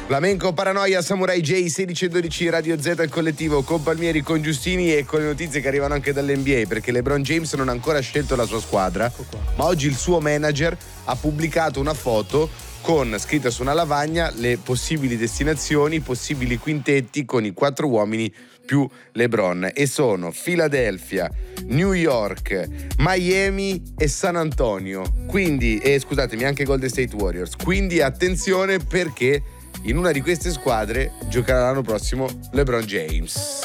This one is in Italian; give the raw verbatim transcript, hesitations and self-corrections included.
Flamenco, Paranoia, Samurai J, sedici e dodici, Radio Z, il collettivo con Palmieri, con Giustini e con le notizie che arrivano anche dall'N B A, perché LeBron James non ha ancora scelto la sua squadra, ma oggi il suo manager ha pubblicato una foto con scritta su una lavagna le possibili destinazioni, i possibili quintetti con i quattro uomini più LeBron, e sono Philadelphia, New York, Miami e San Antonio. Quindi, e scusatemi, anche Golden State Warriors. Quindi attenzione, perché in una di queste squadre giocherà l'anno prossimo LeBron James.